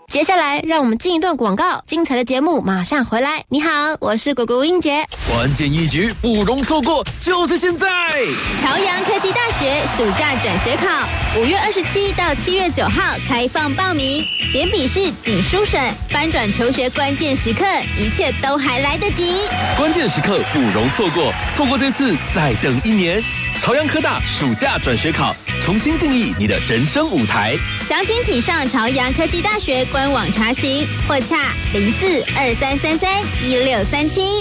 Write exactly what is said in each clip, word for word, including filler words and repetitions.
接下来让我们进一段广告，精彩的节目马上回来。你好，我是果果英杰。 关键一局不容错过，就是现在！ 朝阳科技大学暑假转学考，五月二十七到七月九号开放报名，连笔试、仅书审，翻转求学关键时刻，一切都还来得及。 关键时刻不容错过，错过这次再等一年。朝阳科大暑假转学考，重新定义你的人生舞台。 详情请上朝阳科技大学官网查询，或洽零四二三三三一六三七。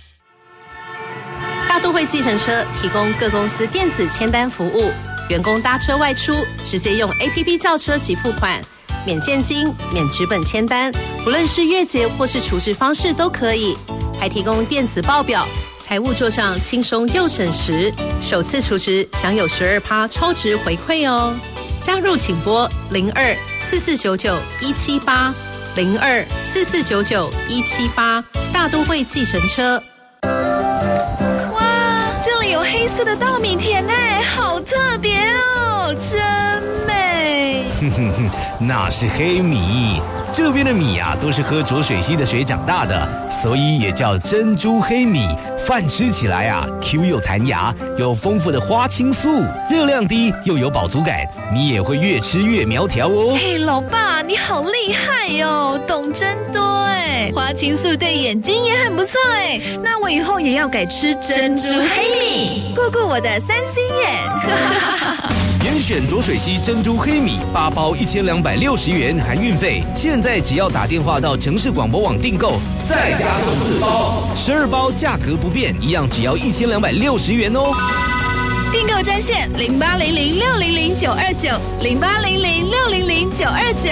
大都会计程车提供各公司电子签单服务，员工搭车外出直接用 A P P 叫车及付款，免现金、免纸本签单，不论是月结或是储值方式都可以，还提供电子报表。财务做账轻松又省时，首次储值享有 百分之十二 超值回馈哦。加入请拨零二四四九九一七八零二四四九九一七八，大都会计程车。 哇，这里有黑色的稻米田耶，好特别哦，真美。 哼哼哼，那是黑米。这边的米啊，都是喝浊水溪的水长大的，所以也叫珍珠黑米。饭吃起来啊 ，Q 又弹牙，有丰富的花青素，热量低又有饱足感，你也会越吃越苗条哦。 嘿，老爸，你好厉害哟，懂真多哎！花青素对眼睛也很不错哎，那我以后也要改吃珍珠黑米，顾顾我的三 C 眼。 严选浊水溪珍珠黑米，八包一千两百六十元含运费，现在只要打电话到城市广播网订购，再加送四包，十二包价格不变，一样只要一千两百六十元哦。 订购专线零八零零六零零九二九零八零零六零零九二九。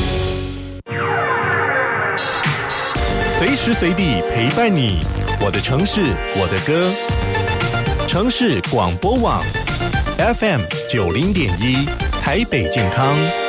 随时随地陪伴你，我的城市，我的歌。城市广播网 F M 九零点一，台北健康。